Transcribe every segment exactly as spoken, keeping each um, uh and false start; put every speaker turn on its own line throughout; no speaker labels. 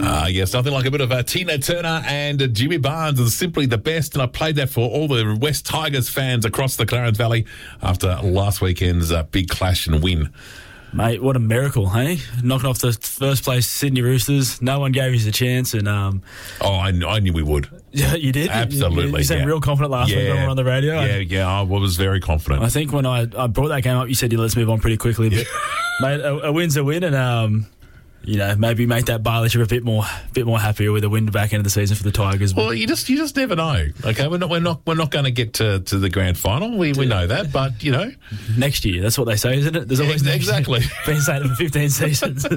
Uh, yes, nothing like a bit of uh, Tina Turner and uh, Jimmy Barnes is simply the best, and I played that for all the West Tigers fans across the Clarence Valley after last weekend's uh, big clash and win.
Mate, what a miracle, hey? Knocking off the first place Sydney Roosters. No one gave you a chance. and um,
Oh, I, I knew we would.
Yeah, you did?
Absolutely.
You, you seemed
yeah.
real confident last
yeah.
week when we were on the radio.
Yeah,
and
yeah, I was very confident.
I think when I, I brought that game up, you said, yeah, let's move on pretty quickly. But, mate, a, a win's a win, and... um. You know, maybe make that Barley trip a bit more, bit more happier with a win back end of the season for the Tigers.
Well, you just, you just never know. Okay, we're not, we're not, we're not going to get to, to the grand final. We, we know that, but you know,
next year. That's what they say, isn't it? There's always
yeah, exactly.
Been saying it for fifteen seasons.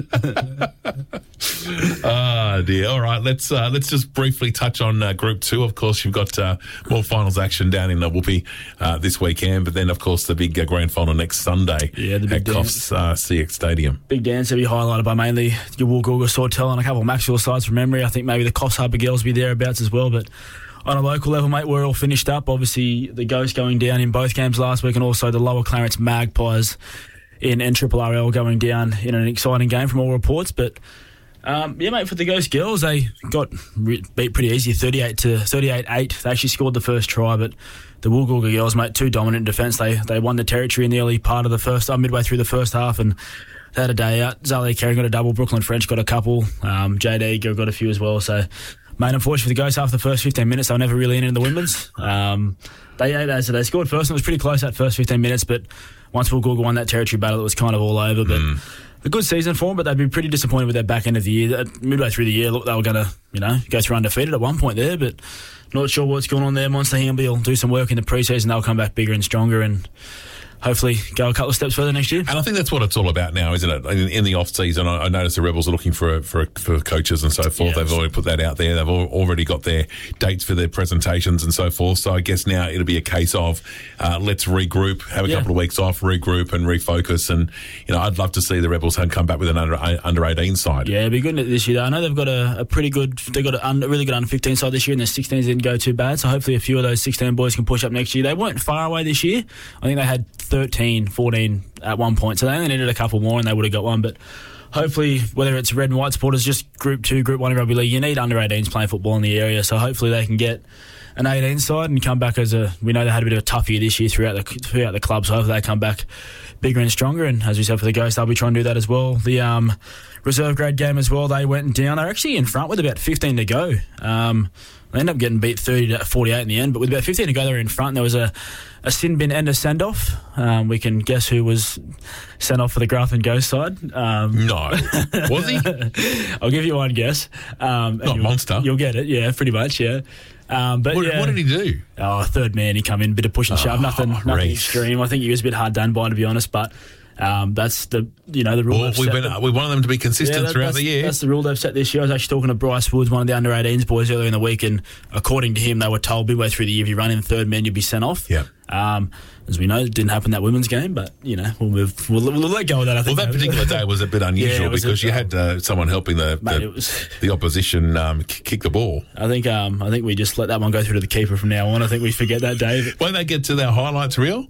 Oh dear. All right, let's uh, let's just briefly touch on uh, Group Two. Of course, you've got uh, more finals action down in uh, Whoopi uh, this weekend, but then of course the big uh, grand final next Sunday.
Yeah, the big
at Coffs uh, C X Stadium.
Big dance will be highlighted by mainly your Woolgoolga, Sawtell, and a couple of Maxwell sides from memory. I think maybe the Coffs Harbour girls will be thereabouts as well, but. On a local level, mate, we're all finished up. Obviously, the Ghost going down in both games last week, and also the Lower Clarence Magpies in N R R L going down in an exciting game from all reports. But um, yeah, mate, for the Ghost girls, they got re- beat pretty easy, thirty-eight to thirty-eight eight. They actually scored the first try, but the Woolgoolga girls, mate, too dominant in defence. They they won the territory in the early part of the first, uh, midway through the first half, and they had a day out. Zalia Kerry got a double, Brooklyn French got a couple, um, J D got a few as well. So. Mate, unfortunately for the Ghosts, after the first fifteen minutes, they were never really in in the women's. Um, they, they, so they scored first, and it was pretty close that first fifteen minutes, but once Woolgoolga won that territory battle, it was kind of all over. But mm. a good season for them, but they'd be pretty disappointed with their back end of the year. Midway through the year, look, they were going to, you know, go through undefeated at one point there, but not sure what's going on there. Monster Hamby will do some work in the pre-season. They'll come back bigger and stronger, and hopefully go a couple of steps further next year.
And I think that's what it's all about now, isn't it? In, in the off-season, I, I noticed the Rebels are looking for for, for coaches and so forth. Yeah, they've already put that out there. They've al- already got their dates for their presentations and so forth. So I guess now it'll be a case of uh, let's regroup, have a yeah. couple of weeks off, regroup and refocus. And, you know, I'd love to see the Rebels come back with an under under eighteen side.
Yeah, it'd be good this year, though. I know they've got a, a pretty good, they've got a, un, a really good under fifteen side this year, and their sixteens didn't go too bad. So hopefully a few of those sixteen boys can push up next year. They weren't far away this year. I think they had thirteen, fourteen at one point, so they only needed a couple more and they would have got one. But hopefully, whether it's red and white supporters, just Group two, Group one in rugby league, you need under eighteens playing football in the area, so hopefully they can get an eighteen side and come back as a, we know they had a bit of a tough year this year throughout the throughout the club, so hopefully they come back bigger and stronger. And as we said for the Ghosts, they'll be trying to do that as well. The um, reserve grade game as well, they went down. They're actually in front with about fifteen to go. Um, They ended up getting beat thirty to forty-eight in the end, but with about fifteen to go, they were in front. There was a, a sin bin and a send-off. Um, we can guess who was sent off for the Grafton Ghost side. Um,
no. Was he?
I'll give you one guess. Um,
Not
you'll,
Monster.
You'll get it, yeah, pretty much, yeah. Um, but
what,
yeah.
what did he do?
Oh, third man, he come in, bit of push and shove,
oh,
nothing, nothing extreme. I think he was a bit hard done by, to be honest, but... Um, that's the you know the rule.
Well, we've been, we wanted them to be consistent
yeah, that,
throughout the year.
That's the rule they've set this year. I was actually talking to Bryce Woods, one of the under eighteens boys, earlier in the week, and according to him, they were told midway through the year if you run in third man, you'd be sent off.
Yeah.
Um, as we know, it didn't happen that women's game, but you know we'll move. We'll, we'll let go of that. I think.
Well, that particular day was a bit unusual yeah, because a, you had uh, someone helping the
mate,
the,
it was,
the opposition um, kick the ball.
I think um, I think we just let that one go through to the keeper from now on. I think we forget that day. But
won't they get to their highlights reel?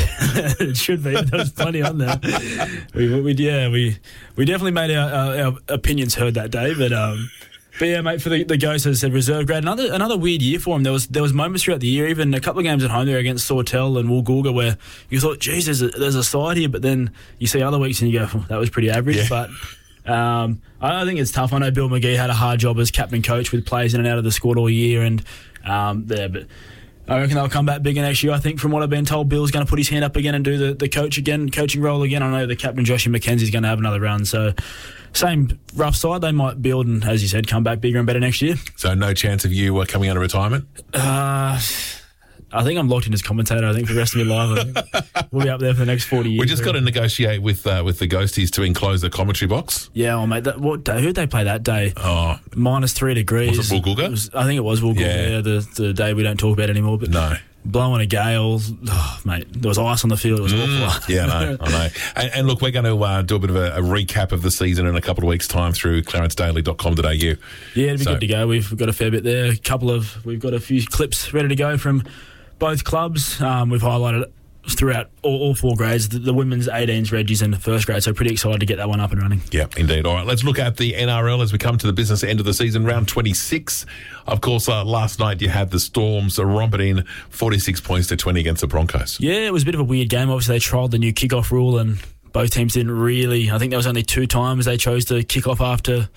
It should be. There was plenty on there. We, we yeah we we definitely made our, our, our opinions heard that day, but. Um, But yeah, mate, for the, the Ghosts, as I said, reserve grade. Another another weird year for them. There was there was moments throughout the year, even a couple of games at home there against Sawtell and Woolgoolga, where you thought, geez, there's a, there's a side here, but then you see other weeks and you go, oh, that was pretty average.
Yeah.
But um, I think it's tough. I know Bill McGee had a hard job as captain coach with players in and out of the squad all year, and um, there, but. I reckon they'll come back bigger next year. I think from what I've been told, Bill's going to put his hand up again and do the, the coach again, coaching role again. I know the captain, Joshie McKenzie's going to have another run. So same rough side. They might build and, as you said, come back bigger and better next year.
So no chance of you uh, coming out of retirement?
Uh, I think I'm locked in as commentator, I think, for the rest of my life. I think we'll be up there for the next forty years.
We just got to negotiate with uh, with the Ghosties to enclose the commentary box.
Yeah, well, mate, that, what day, who did they play that day?
Oh.
Minus three degrees.
Was it Woolgoolga?
It was, I think it was Woolgoolga, yeah. yeah, the, the day we don't talk about anymore. But
no.
Blowing a gale, oh, mate. There was ice on the field. It was mm, awful.
Yeah, I know. I know. And, and look, we're going to uh, do a bit of a, a recap of the season in a couple of weeks' time through clarence daily dot com dot a u.
Yeah, it'd be so, good to go. We've got a fair bit there. A couple of we've got a few clips ready to go from both clubs. Um, we've highlighted throughout all, all four grades, the, the women's eighteens, Reggies and the first grade, so pretty excited to get that one up and running.
Yeah, indeed. All right, let's look at the N R L as we come to the business end of the season, round twenty-six. Of course, uh, last night you had the Storms romping in forty-six points to twenty against the Broncos.
Yeah, it was a bit of a weird game. Obviously, they trialled the new kickoff rule and both teams didn't really... I think there was only two times they chose to kick off after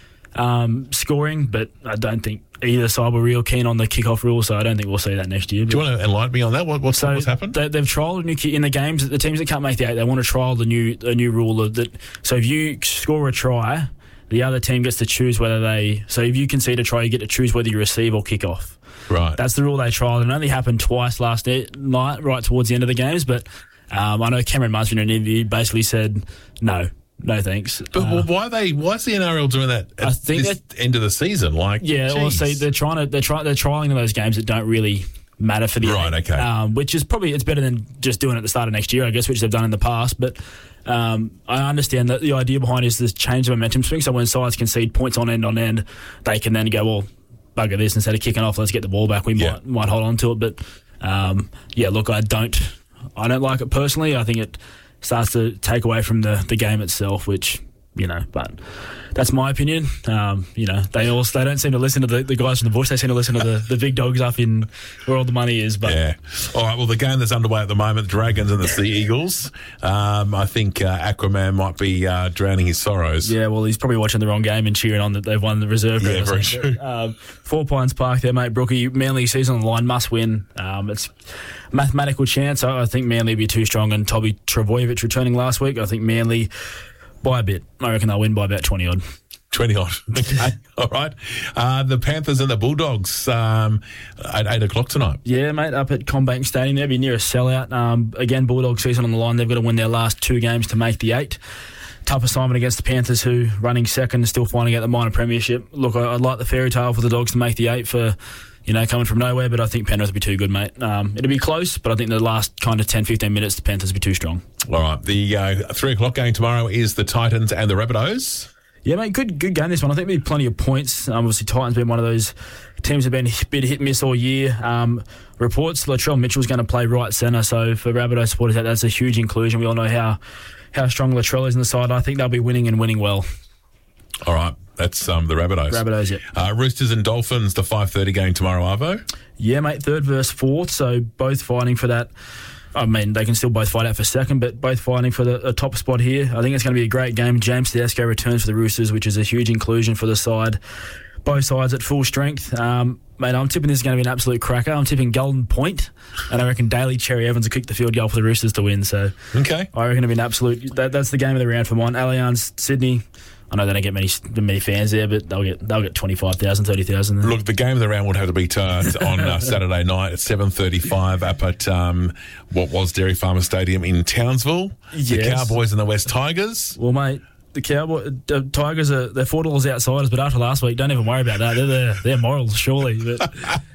um, scoring, but I don't think either side were real keen on the kickoff rule, so I don't think we'll see that next year.
Do you want to enlighten me on that? What, what's,
so
what's happened?
They, they've trialled a new kick in the games. The teams that can't make the eight, they want to trial the new a new rule of that. So if you score a try, the other team gets to choose whether they... So if you concede a try, you get to choose whether you receive or kick off.
Right.
That's the rule they trialled. It only happened twice last night, right towards the end of the games, but um, I know Cameron Munster in an interview basically said, no, no thanks.
But
uh,
well, why are they? Why is the N R L doing that at
I think
this end of the season? Like,
yeah,
geez.
well, see, they're trying to they're trying they're trialing those games that don't really matter for the
right.
eight,
Okay,
um, which is probably it's better than just doing it at the start of next year, I guess, which they've done in the past. But um, I understand that the idea behind it is this change the momentum swing. So when sides concede points on end on end, they can then go, well, bugger this, instead of kicking off, let's get the ball back. We
yeah.
might might hold on to it, but um, yeah, look, I don't I don't like it personally. I think it starts to take away from the, the game itself, which, you know, but that's my opinion. Um, you know, they also they don't seem to listen to the, the guys from the bush. They seem to listen to the, the big dogs up in where all the money is. But
yeah. All right. Well, the game that's underway at the moment, Dragons and the Sea Eagles. Um, I think uh, Aquaman might be uh, drowning his sorrows.
Yeah. Well, he's probably watching the wrong game and cheering on that they've won the reserve.
Yeah,
game
very true.
Um, Four Pines Park there, mate. Brookie, Manly season on the line, must win. Um, it's mathematical chance. I, I think Manly will be too strong, and Toby Travojevic returning last week. I think Manly by a bit. I reckon they'll win by about twenty odd.
twenty odd. Okay. All right. Uh, the Panthers and the Bulldogs um, at eight o'clock tonight.
Yeah, mate, up at CommBank Stadium. They'll be near a sellout. Um, again, Bulldogs season on the line. They've got to win their last two games to make the eight. Tough assignment against the Panthers, who running second, still finding out the minor premiership. Look, I, I'd like the fairy tale for the Dogs to make the eight for, you know, coming from nowhere, but I think Penrith will be too good, mate. Um, it'll be close, but I think the last kind of ten, fifteen minutes, the Panthers will be too strong. All
right. The uh, three o'clock game tomorrow is the Titans and the Rabbitohs.
Yeah, mate, good good game this one. I think there'll be plenty of points. Um, obviously, Titans been one of those teams that have been a bit hit and miss all year. Um, reports Latrell Mitchell's going to play right centre, so for Rabbitohs supporters, that, that's a huge inclusion. We all know how how strong Latrell is in the side. I think they'll be winning and winning well.
All right. That's um, the Rabbitohs.
Rabbitohs, yeah.
Uh, Roosters and Dolphins, the five thirty game tomorrow, Arvo?
Yeah, mate, third versus fourth, so both fighting for that. I mean, they can still both fight out for second, but both fighting for the, the top spot here. I think it's going to be a great game. James Tedesco returns for the Roosters, which is a huge inclusion for the side. Both sides at full strength. Um, mate, I'm tipping this is going to be an absolute cracker. I'm tipping Golden Point, and I reckon Daly Cherry Evans will kick the field goal for the Roosters to win. So
okay,
I reckon it'll be an absolute... That, that's the game of the round for mine. Allianz, Sydney... I know they don't get many many fans there, but they'll get they'll get twenty-five thousand, thirty thousand.
Look, the game of the round would have to be turned on uh, Saturday night at seven thirty-five up at um, what was Dairy Farmer Stadium in Townsville.
Yes.
The Cowboys and the West Tigers.
Well, mate, the Cowboy the Tigers are they're four dollars outsiders, but after last week, don't even worry about that. They're they're, they're morals, surely. But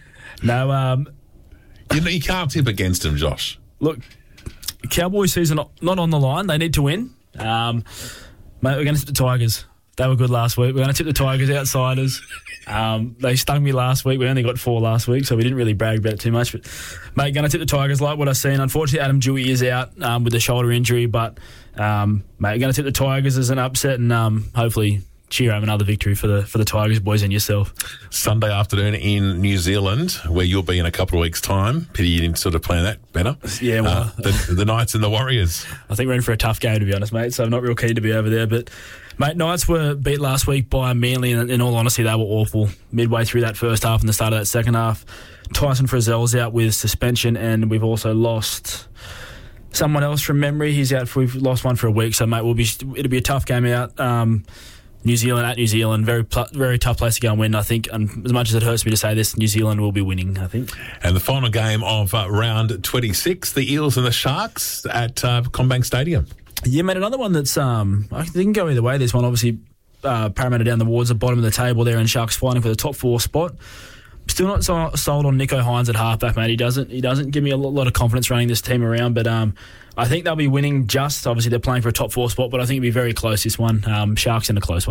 no, um,
you know you can't tip against them, Josh.
Look, Cowboys season not, not on the line. They need to win. Um, Mate, we're going to tip the Tigers. They were good last week. We're going to tip the Tigers outsiders. Um, they stung me last week. We only got four last week, so we didn't really brag about it too much. But, mate, going to tip the Tigers like what I've seen. Unfortunately, Adam Dewey is out um, with a shoulder injury, but, um, mate, going to tip the Tigers as an upset and um, hopefully cheer home another victory for the for the Tigers boys and yourself.
Sunday afternoon in New Zealand, where you'll be in a couple of weeks' time. Pity you didn't sort of plan that better.
Yeah, well,
uh, the, the Knights and the Warriors.
I think we're in for a tough game, to be honest, mate. So I'm not real keen to be over there. But, mate, Knights were beat last week by Manly, and in all honesty, they were awful. Midway through that first half and the start of that second half, Tyson Frizzell's out with suspension, and we've also lost someone else from memory. He's out. For, we've lost one for a week, so mate, we'll be it'll be a tough game out. Um, New Zealand at New Zealand, very pl- very tough place to go and win, I think. And as much as it hurts me to say this, New Zealand will be winning, I think.
And the final game of uh, round twenty-six, the Eels and the Sharks at uh, CommBank Stadium.
Yeah, mate, another one that's, um, I think can go either way. This one, obviously, uh, Parramatta down towards the bottom of the table there, and Sharks fighting for the top four spot. Still not so, sold on Nico Hines at halfback, mate. He doesn't he doesn't give me a lot of confidence running this team around, but um, I think they'll be winning just. Obviously, they're playing for a top four spot, but I think it'll be very close, this one. Um, Sharks in a close one.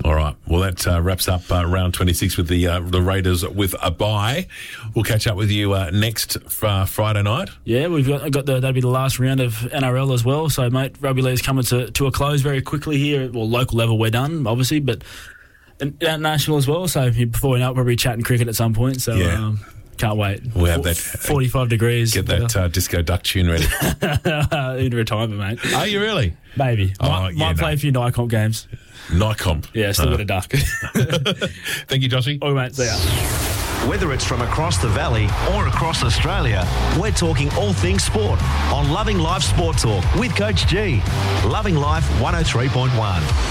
All right. Well, that uh, wraps up uh, round twenty-six with the uh, the Raiders with a bye. We'll catch up with you uh, next uh, Friday night.
Yeah, we've got, got the, that'll be the last round of N R L as well. So, mate, rugby league's coming to, to a close very quickly here. Well, local level we're done, obviously, but international as well. So before we know it, we'll be chatting cricket at some point. So
yeah.
um, can't wait.
We'll have that
forty-five degrees.
Get that uh, disco duck tune ready.
In retirement, mate.
Are you really?
Maybe.
Oh,
might
yeah,
might play
no.
a few Nicomp games.
Nicomp.
Yeah, still
uh.
got a duck.
Thank you, Joshy.
All right, mate. See ya.
Whether it's from across the valley or across Australia, we're talking all things sport on Loving Life Sport Talk with Coach G. Loving Life one oh three point one.